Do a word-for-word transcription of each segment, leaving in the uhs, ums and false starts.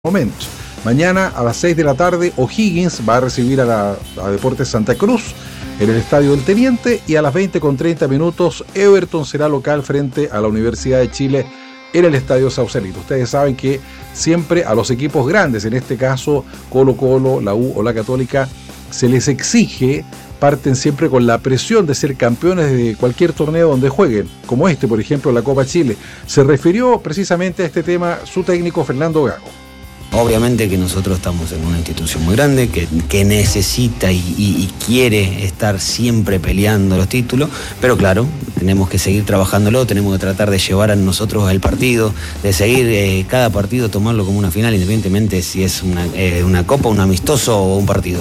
Momento. Mañana a las seis de la tarde O'Higgins va a recibir a, la, a Deportes Santa Cruz en el Estadio del Teniente, y a las veinte con treinta minutos Everton será local frente a la Universidad de Chile en el Estadio Sausalito. Ustedes saben que siempre a los equipos grandes, en este caso Colo Colo, la U o la Católica, se les exige, parten siempre con la presión de ser campeones de cualquier torneo donde jueguen, como este, por ejemplo, la Copa Chile. Se refirió precisamente a este tema su técnico Fernando Gago. Obviamente que nosotros estamos en una institución muy grande que, que necesita y, y, y quiere estar siempre peleando los títulos, pero claro, tenemos que seguir trabajándolo, tenemos que tratar de llevar a nosotros el partido, de seguir eh, cada partido, tomarlo como una final, independientemente si es una, eh, una copa, un amistoso o un partido.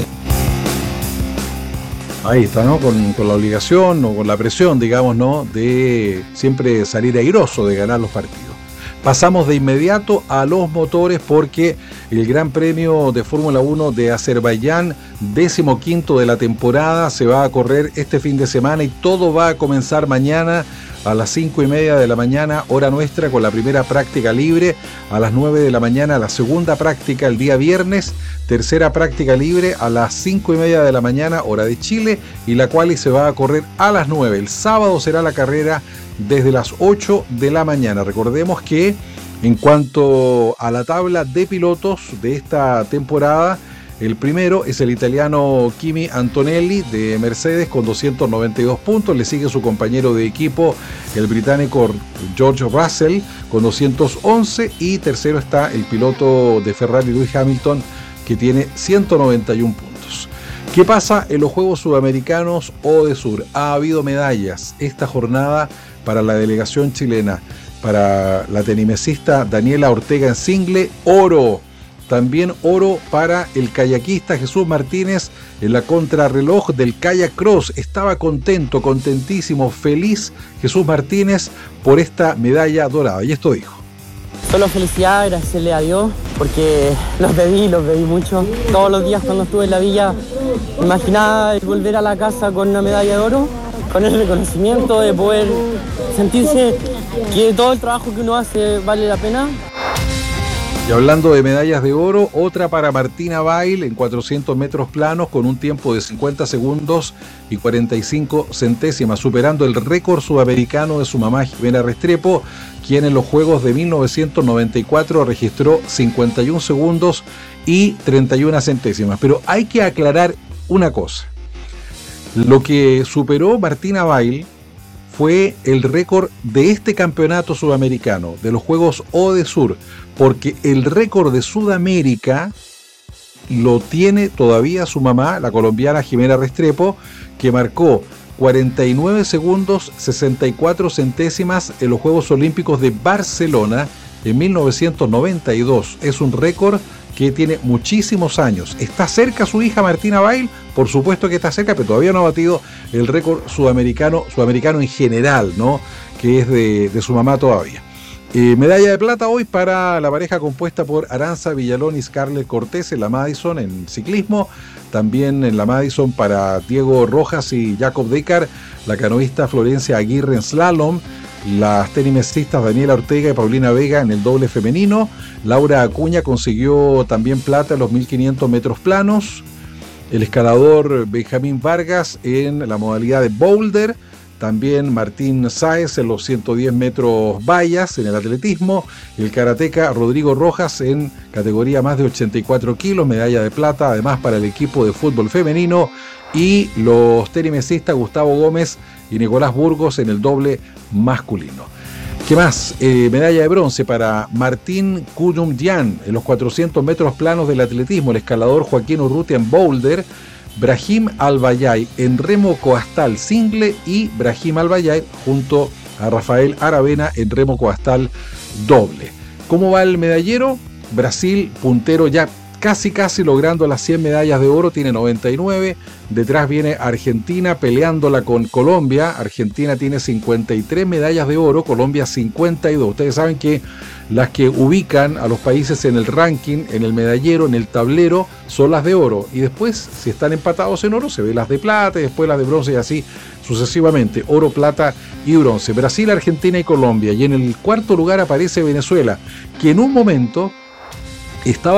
Ahí está, ¿no? Con, con la obligación o con la presión, digamos, ¿no? De siempre salir airoso, de ganar los partidos. Pasamos de inmediato a los motores porque el Gran Premio de Fórmula uno de Azerbaiyán, décimo quinto de la temporada, se va a correr este fin de semana y todo va a comenzar mañana a las cinco y media de la mañana, hora nuestra, con la primera práctica libre. A las nueve de la mañana la segunda práctica el día viernes, tercera práctica libre a las cinco y media de la mañana, hora de Chile, y la quali se va a correr a las nueve. El sábado será la carrera desde las ocho de la mañana. Recordemos que en cuanto a la tabla de pilotos de esta temporada, el primero es el italiano Kimi Antonelli de Mercedes con doscientos noventa y dos puntos. Le sigue su compañero de equipo, el británico George Russell, con doscientos once. Y tercero está el piloto de Ferrari, Lewis Hamilton, que tiene ciento noventa y uno puntos. ¿Qué pasa en los Juegos Sudamericanos O D Sur? Ha habido medallas esta jornada para la delegación chilena, para la tenimesista Daniela Ortega en single, oro. También oro para el kayakista Jesús Martínez en la contrarreloj del kayak cross. Estaba contento, contentísimo, feliz Jesús Martínez por esta medalla dorada. Y esto dijo: solo felicidad, agradecerle a Dios, porque los bebí, los bebí mucho. Todos los días cuando estuve en la villa, me imaginaba volver a la casa con una medalla de oro, con el reconocimiento de poder sentirse que todo el trabajo que uno hace vale la pena. Y hablando de medallas de oro, otra para Martina Bail en cuatrocientos metros planos con un tiempo de cincuenta segundos y cuarenta y cinco centésimas, superando el récord sudamericano de su mamá Jimena Restrepo, quien en los Juegos de mil novecientos noventa y cuatro registró cincuenta y un segundos y treinta y una centésimas. Pero hay que aclarar una cosa. Lo que superó Martina Bail fue el récord de este campeonato sudamericano, de los Juegos O D Sur, porque el récord de Sudamérica lo tiene todavía su mamá, la colombiana Jimena Restrepo, que marcó cuarenta y nueve segundos sesenta y cuatro centésimas en los Juegos Olímpicos de Barcelona en mil novecientos noventa y dos. Es un récord que tiene muchísimos años. ¿Está cerca su hija Martina Bail? Por supuesto que está cerca, pero todavía no ha batido el récord sudamericano, sudamericano en general, ¿no? Que es de, de su mamá todavía. Eh, medalla de plata hoy para la pareja compuesta por Aranza Villalón y Scarlett Cortés en la Madison en ciclismo. También en la Madison para Diego Rojas y Jacob Decar, la canoísta Florencia Aguirre en slalom, las tenimesistas Daniela Ortega y Paulina Vega en el doble femenino. Laura Acuña consiguió también plata en los mil quinientos metros planos. El escalador Benjamín Vargas en la modalidad de boulder. También Martín Sáez en los ciento diez metros vallas en el atletismo. El karateca Rodrigo Rojas en categoría más de ochenta y cuatro kilos, medalla de plata además para el equipo de fútbol femenino. Y los tenimesistas Gustavo Gómez y Nicolás Burgos en el doble masculino. ¿Qué más? Eh, medalla de bronce para Martín Cuyumdian en los cuatrocientos metros planos del atletismo. El escalador Joaquín Urrutia en boulder. Brahim Albayay en remo coastal single y Brahim Albayay junto a Rafael Aravena en remo coastal doble. ¿Cómo va el medallero? Brasil puntero ya casi casi logrando las cien medallas de oro, tiene noventa y nueve. Detrás viene Argentina peleándola con Colombia. Argentina tiene cincuenta y tres medallas de oro, Colombia cincuenta y dos. Ustedes saben que las que ubican a los países en el ranking, en el medallero, en el tablero, son las de oro. Y después, si están empatados en oro, se ve las de plata y después las de bronce y así sucesivamente. Oro, plata y bronce. Brasil, Argentina y Colombia. Y en el cuarto lugar aparece Venezuela, que en un momento estaba